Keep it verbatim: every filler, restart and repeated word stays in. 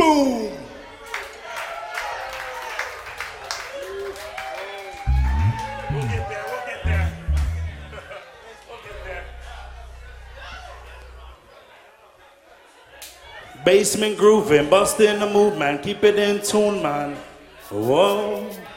Boom! We'll get there, we'll get there. We'll get there. Basement grooving, busting the move, man. Keep it in tune, man. Whoa.